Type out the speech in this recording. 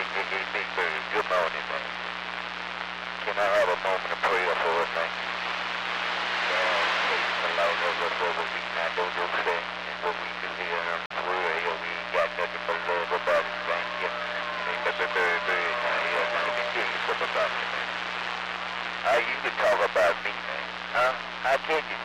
Big Bird, good morning, man. Can I have a moment of prayer for us, man? Praise the Lord of us what we not do your thing and what we do here in the world. We ain't got nothing but love about it, thank you. And Mr. Bird, now, yeah, now let me tell you something about me, man. How you can talk about me, man? Huh? How can you